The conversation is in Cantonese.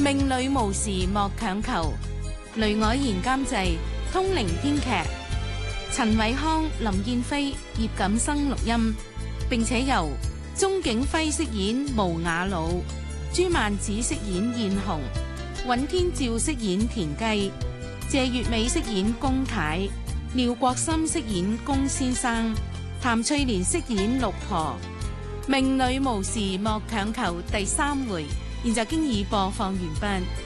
命裏無時莫強求。雷凱賢監製，通靈編劇，陳偉康、林建飛、葉錦生錄音，並且由鍾景輝飾演無雅老，朱曼子飾演燕紅，尹天照飾演田雞，謝月美飾演龔太，廖國森飾演龔先生，譚翠蓮飾演六婆。命裏無時莫強求第3回，現在經已播放完畢。